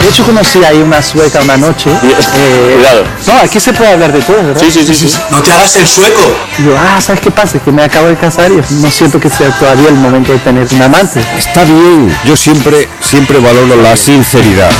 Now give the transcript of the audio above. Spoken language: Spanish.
De hecho conocí ahí una sueca una noche. Cuidado. No, aquí se puede hablar de todo, ¿verdad? Sí. No te hagas el sueco. Y yo, ¿sabes qué pasa? Es que me acabo de casar y no siento que sea todavía el momento de tener un amante. Está bien, yo siempre valoro la sinceridad.